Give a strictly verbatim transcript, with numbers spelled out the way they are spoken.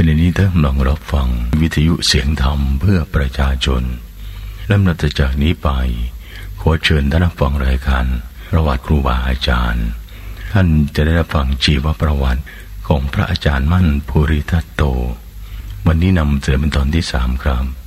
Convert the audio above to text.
ณะนี้ท่านกำลังรับฟังวิทยุเสียงธรรมเพื่อประชาชนและนับจากนี้ไปขอเชิญท่านรับฟังรายการประวัติครูบาอาจารย์ท่านจะได้รับฟังชีวประวัติของพระอาจารย์มั่นภูริทัตโตวันนี้นำเสนอเป็นตอนที่สามครับ